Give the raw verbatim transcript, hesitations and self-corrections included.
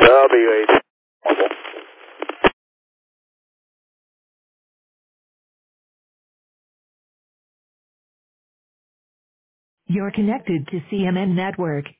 W H. You're connected to C M N Network.